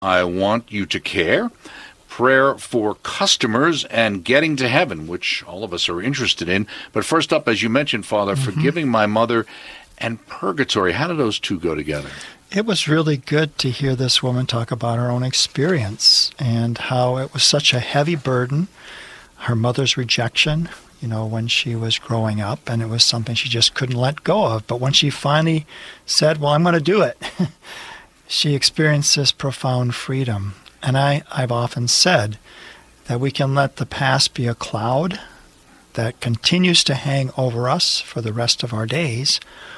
I Want You to Care, prayer for customers, and getting to heaven, which all of us are interested in. But first up, as you mentioned, Father, forgiving my mother and purgatory. How do those two go together? It was really good to hear this woman talk about her own experience and how it was such a heavy burden, her mother's rejection, when she was growing up, and it was something she just couldn't let go of. But when she finally said, well, I'm going to do it, she experienced this profound freedom. And I've often said that we can let the past be a cloud that continues to hang over us for the rest of our days,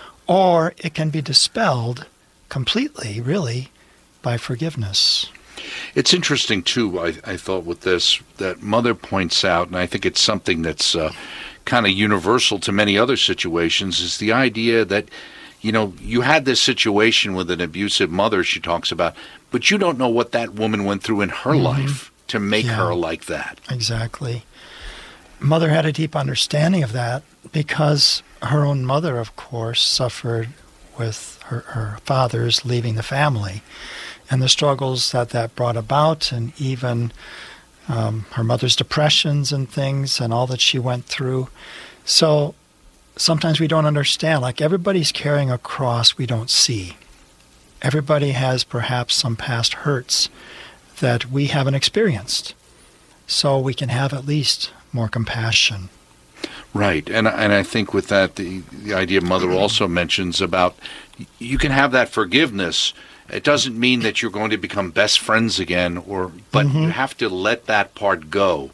or it can be dispelled completely, really, by forgiveness. It's interesting, too, I thought with this, that Mother points out, and I think it's something that's kind of universal to many other situations, is the idea that, you had this situation with an abusive mother she talks about, but you don't know what that woman went through in her life to make her like that. Exactly. Mother had a deep understanding of that because her own mother, of course, suffered with her father's leaving the family and the struggles that brought about, and even her mother's depressions and things and all that she went through. So sometimes we don't understand. Like, everybody's carrying a cross we don't see. Everybody has perhaps some past hurts that we haven't experienced. So we can have at least more compassion. Right. And I think with that, the idea Mother also mentions about you can have that forgiveness. It doesn't mean that you're going to become best friends again, but you have to let that part go.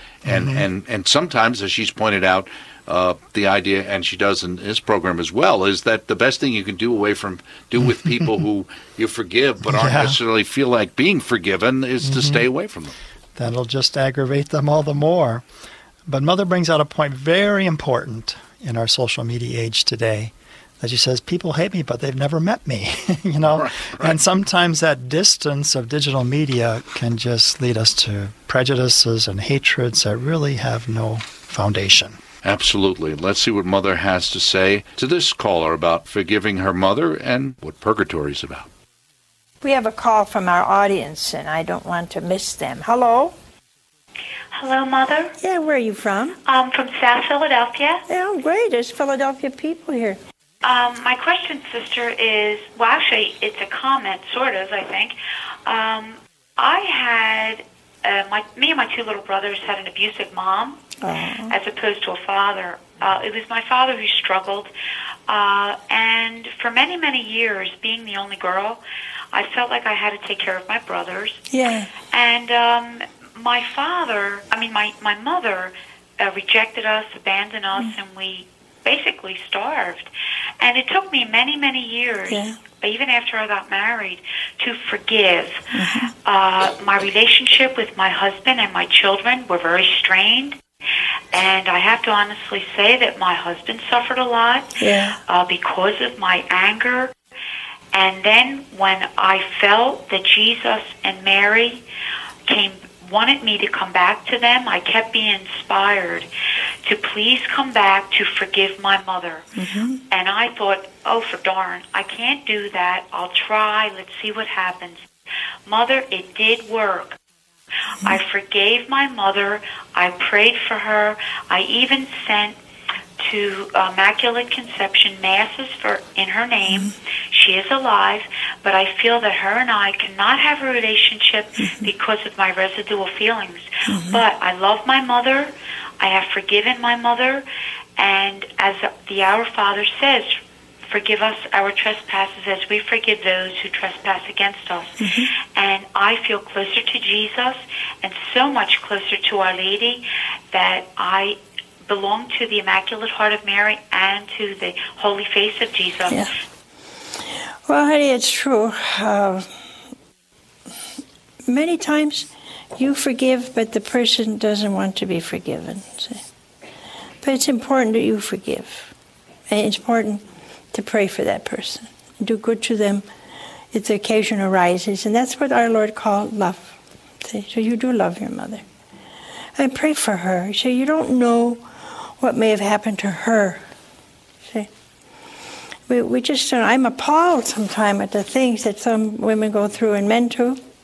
And sometimes, as she's pointed out, the idea, and she does in this program as well, is that the best thing you can do with people who you forgive but aren't necessarily feel like being forgiven is to stay away from them. That'll just aggravate them all the more. But Mother brings out a point very important in our social media age today, that she says, people hate me, but they've never met me, Right. And sometimes that distance of digital media can just lead us to prejudices and hatreds that really have no foundation. Absolutely. Let's see what Mother has to say to this caller about forgiving her mother and what purgatory is about. We have a call from our audience, and I don't want to miss them. Hello? Hello, Mother. Yeah, where are you from? From South Philadelphia. Oh, great. There's Philadelphia people here. My question, sister, is, well, actually, it's a comment, sort of, I think. I had, me and my two little brothers had an abusive mom, as opposed to a father. It was my father who struggled, and for many, many years, being the only girl, I felt like I had to take care of my brothers. Yeah. And my mother rejected us, abandoned us, and we basically starved. And it took me many, many years, even after I got married, to forgive. My relationship with my husband and my children were very strained. And I have to honestly say that my husband suffered a lot because of my anger. And then when I felt that Jesus and Mary wanted me to come back to them, I kept being inspired to please come back to forgive my mother. And I thought, oh, for darn, I can't do that. I'll try. Let's see what happens. Mother, it did work. I forgave my mother. I prayed for her. I even sent to Immaculate Conception masses in her name. She is alive, but I feel that her and I cannot have a relationship because of my residual feelings. But I love my mother. I have forgiven my mother, and as the Our Father says, forgive us our trespasses as we forgive those who trespass against us. And I feel closer to Jesus and so much closer to Our Lady that I belong to the Immaculate Heart of Mary and to the Holy Face of Jesus. Yeah. Well, honey, it's true. Many times you forgive, but the person doesn't want to be forgiven. See? But it's important that you forgive. And it's important to pray for that person. Do good to them if the occasion arises. And that's what our Lord called love. See? So you do love your mother. And pray for her. So you don't know what may have happened to her. See? We just, I'm appalled sometimes at the things that some women go through and men too.